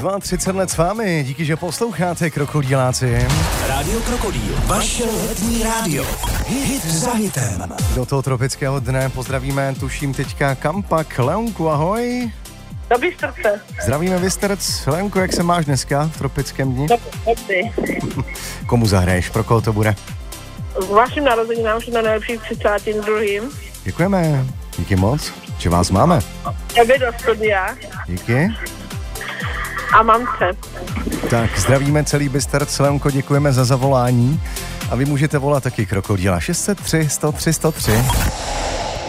32 let s vámi, díky, že posloucháte Krokodýláci. Rádio Krokodýl, vaše letní rádio. Hit za hitem. Do toho tropického dne pozdravíme, tuším teďka Kampak. Leonku, ahoj. Do Bystrce. Zdravíme Bystrc. Leonku, jak se máš dneska v tropickém dni? Dobře. Komu zahraješ, pro koho to bude? S vaším narozeninám všechno nejlepší 32. Děkujeme, díky moc, že vás máme. Tebe do studia. Díky. A mamce. Tak zdravíme celý Bystrc, Leonko, děkujeme za zavolání. A vy můžete volat taky Krokodýla 603 103 103.